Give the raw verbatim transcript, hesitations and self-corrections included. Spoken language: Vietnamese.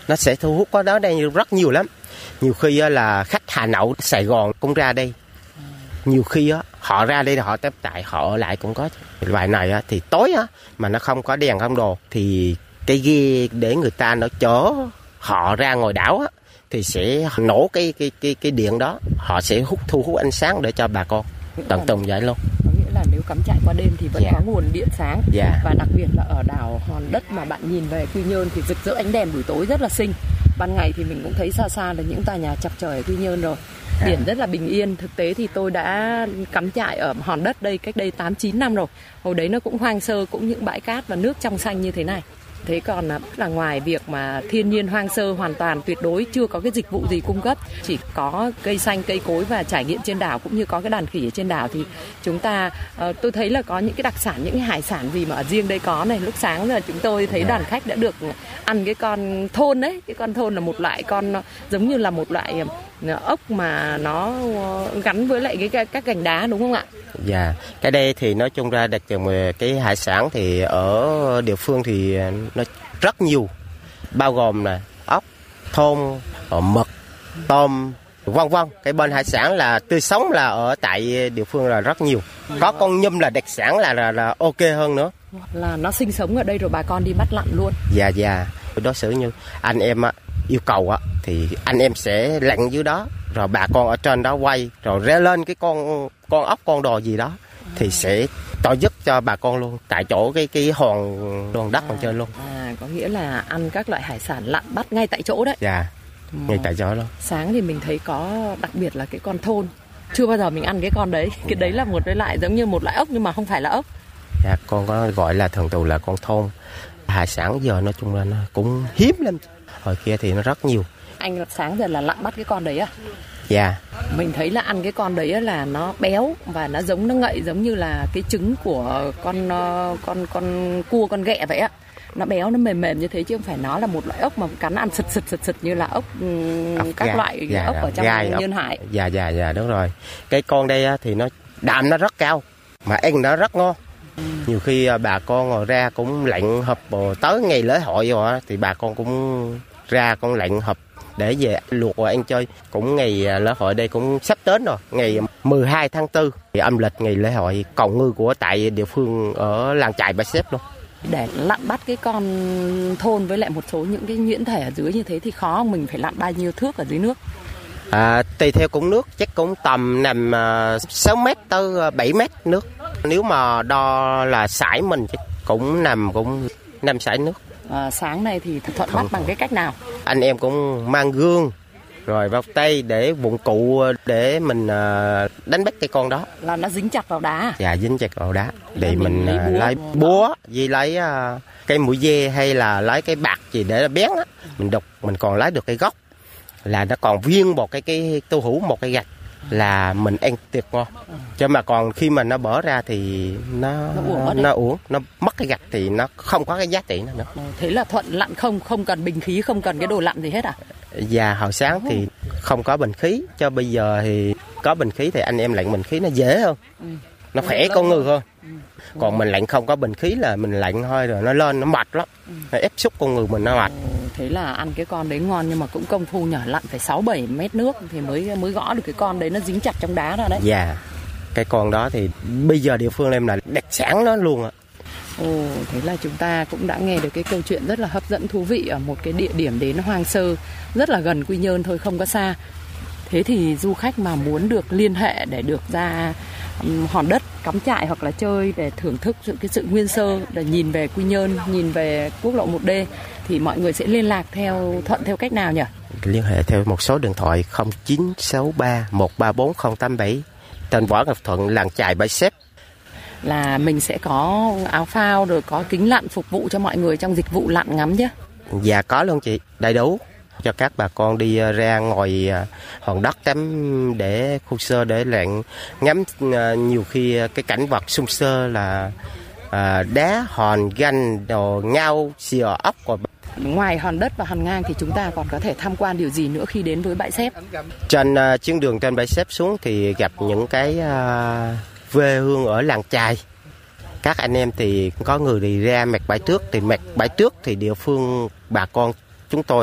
nó sẽ thu hút ở đó đây rất nhiều lắm. Nhiều khi là khách Hà Nội, Sài Gòn cũng ra đây. Nhiều khi á, họ ra đây họ tép tại họ lại cũng có. Loại này á, thì tối á, mà nó không có đèn không đồ thì cái ghe để người ta nó chở họ ra ngoài đảo á, thì sẽ nổ cái cái cái cái điện đó, họ sẽ hút thu hút ánh sáng để cho bà con tận tùng vậy luôn. Có nghĩa là nếu cắm trại qua đêm thì vẫn Yeah. có nguồn điện sáng. Yeah. Và đặc biệt là ở đảo Hòn Đất mà bạn nhìn về Quy Nhơn thì rực rỡ ánh đèn buổi tối rất là xinh. Ban ngày thì mình cũng thấy xa xa là những tòa nhà chọc trời ở Quy Nhơn rồi. Biển rất là bình yên. Thực tế thì tôi đã cắm trại ở Hòn Đất đây cách đây tám chín năm rồi. Hồi đấy nó cũng hoang sơ, cũng những bãi cát và nước trong xanh như thế này. Thế còn là ngoài việc mà thiên nhiên hoang sơ hoàn toàn tuyệt đối, chưa có cái dịch vụ gì cung cấp, chỉ có cây xanh, cây cối và trải nghiệm trên đảo cũng như có cái đàn khỉ ở trên đảo, thì chúng ta uh, tôi thấy là có những cái đặc sản, những cái hải sản gì mà ở riêng đây có này. Lúc sáng giờ chúng tôi thấy đoàn khách đã được ăn cái con thôn đấy. Cái con thôn là một loại con giống như là một loại ốc mà nó gắn với lại cái các gành đá, đúng không ạ? Dạ, yeah. Cái đây thì nói chung ra đặc trưng cái hải sản thì ở địa phương thì nó rất nhiều, bao gồm là ốc, thôn, mực, tôm, vân vân. Cái bên hải sản là tươi sống là ở tại địa phương là rất nhiều. Có con nhum là đặc sản là, là là ok hơn nữa. Là nó sinh sống ở đây rồi bà con đi bắt lặn luôn. Dạ dạ. Đối xử như anh em á, yêu cầu á thì anh em sẽ lặn dưới đó, rồi bà con ở trên đó quay, rồi ré lên cái con con ốc con đò gì đó thì sẽ tổ giúp cho bà con luôn tại chỗ cái cái hòn hòn đất còn chơi luôn. À, có nghĩa là ăn các loại hải sản lặn bắt ngay tại chỗ đấy. Dạ, ừ. Ngay tại chỗ luôn. Sáng thì mình thấy có đặc biệt là cái con thôn, chưa bao giờ mình ăn cái con đấy. Cái dạ. Đấy là một cái loại giống như một loại ốc nhưng mà không phải là ốc. Dạ, con có gọi là thường tù là con thôn. Hải sản giờ nói chung là nó cũng hiếm lắm. Hồi kia thì nó rất nhiều. Anh sáng giờ là lặn bắt cái con đấy à? Dạ. Mình thấy là ăn cái con đấy là nó béo và nó giống nó ngậy giống như là cái trứng của con con con cua, con ghẹ vậy á. Nó béo, nó mềm mềm như thế chứ không phải nó là một loại ốc mà cắn ăn sực sực sực sực như là ốc, ốc các gai, loại dạ, ốc ở trong gai, Nhơn Hải. Dạ dạ dạ đúng rồi. Cái con đây thì nó đạm nó rất cao mà ăn nó rất ngon. Ừ. Nhiều khi bà con ngồi ra cũng lạnh hộp tới ngày lễ hội rồi thì bà con cũng ra con lạnh hộp để về luộc rồi ăn chơi. Cũng ngày lễ hội đây cũng sắp đến rồi, ngày mười hai tháng tư thì âm lịch ngày lễ hội cầu ngư của tại địa phương ở làng chài Bãi Xếp luôn. Để lặn bắt cái con thôn với lại một số những cái nhuyễn thể ở dưới như thế thì khó không? Mình phải lặn bao nhiêu thước ở dưới nước? À, tùy theo cũng nước, chắc cũng tầm nằm uh, sáu mét tới bảy mét nước. Nếu mà đo là sải mình cũng nằm cũng năm sải nước. À, sáng nay thì Thuận bắt bằng cái cách nào? Anh em cũng mang gương rồi bao tay để dụng cụ để mình uh, đánh bắt cái con đó. Là nó dính chặt vào đá? Dạ, dính chặt vào đá để mình, mình lấy búa, lấy búa với lấy uh, cây mũi dê hay là lấy cái bạc gì để bén á, mình đục, mình còn lấy được cái gốc là nó còn viên một cái cái tô hũ một cái gạch là mình ăn tuyệt ngon. Chứ mà còn khi mà nó bở ra thì nó nó uổng, nó, uổng, nó mất cái gạch thì nó không có cái giá trị nữa. Thế là Thuận lặn không không cần bình khí, không cần cái đồ lặn gì hết à? Dạ, hồi sáng thì không có bình khí, cho bây giờ thì có bình khí thì anh em lặn bình khí nó dễ hơn, ừ. Nó khỏe con người hơn. Ừ. Còn mình lặn không có bình khí là mình lặn thôi rồi nó lên nó mệt lắm, ừ. Nó ép xúc con người mình nó mệt. Ừ, thế là ăn cái con đấy ngon nhưng mà cũng công phu nhỏ, lặn phải sáu bảy mét nước thì mới mới gõ được cái con đấy, nó dính chặt trong đá ra đấy. Dạ, cái con đó thì bây giờ địa phương em là đặc sản nó luôn ạ. Ồ, thế là chúng ta cũng đã nghe được cái câu chuyện rất là hấp dẫn thú vị ở một cái địa điểm đến hoang sơ rất là gần Quy Nhơn thôi, không có xa. Thế thì du khách mà muốn được liên hệ để được ra um, Hòn Đất cắm trại hoặc là chơi để thưởng thức sự cái sự nguyên sơ, để nhìn về Quy Nhơn, nhìn về quốc lộ một D thì mọi người sẽ liên lạc theo Thuận theo cách nào nhỉ? Liên hệ theo một số điện thoại không chín sáu ba một ba bốn không tám bảy, tên Võ Ngọc Thuận, làng chài Bãi Xếp. Là mình sẽ có áo phao rồi có kính lặn phục vụ cho mọi người trong dịch vụ lặn ngắm chứ? Dạ có luôn chị, đầy đủ cho các bà con đi ra ngồi hòn đất tắm để khu sơ để lặn ngắm. Nhiều khi cái cảnh vật sung sơ là à, đá hòn ganh đồ ngao xìa ốc. Rồi ngoài Hòn Đất và Hòn Ngang thì chúng ta còn có thể tham quan điều gì nữa khi đến với Bãi Xếp? Trên uh, chuyến đường trên Bãi Xếp xuống thì gặp những cái uh, quê hương ở làng chài. Các anh em thì có người đi ra mặt bãi trước, thì mặt bãi trước thì địa phương bà con chúng tôi